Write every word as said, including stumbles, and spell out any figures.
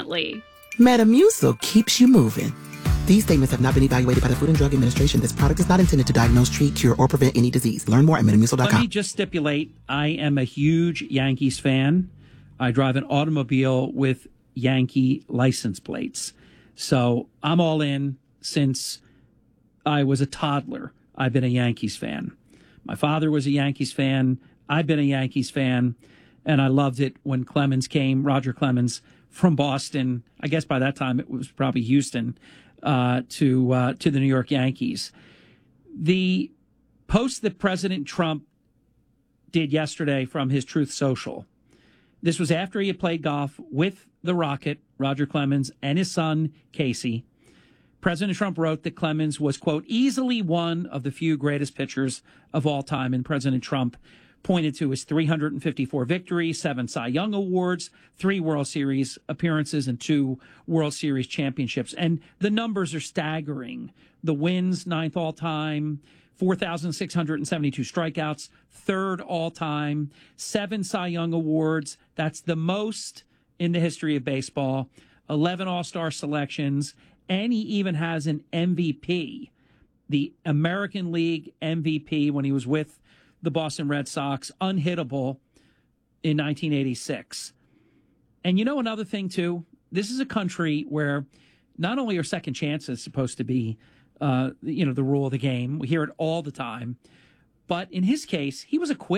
confidently. Metamucil keeps you moving. These statements have not been evaluated by the Food and Drug Administration. This product is not intended to diagnose, treat, cure, or prevent any disease. Learn more at metamucil dot com. Let me just stipulate, I am a huge Yankees fan. I drive an automobile with Yankee license plates. So I'm all in since I was a toddler. I've been a Yankees fan. My father was a Yankees fan. I've been a Yankees fan. And I loved it when Clemens came, Roger Clemens, from Boston. I guess by that time it was probably Houston, uh, to uh, to the New York Yankees. The post that President Trump did yesterday from his Truth Social, this was after he had played golf with the Rocket, Roger Clemens, and his son, Casey. President Trump wrote that Clemens was, quote, easily one of the few greatest pitchers of all time. And President Trump pointed to his three hundred fifty-four victories, seven Cy Young Awards, three World Series appearances, and two World Series championships. And the numbers are staggering. The wins, ninth all-time, four thousand six hundred seventy-two strikeouts, third all-time, seven Cy Young Awards. That's the most in the history of baseball, eleven All-Star selections, and he even has an M V P, the American League M V P when he was with the Boston Red Sox, unhittable in nineteen eighty-six. And you know another thing, too? This is a country where not only are second chances supposed to be, uh, you know, the rule of the game. We hear it all the time. But in his case, he was acquitted.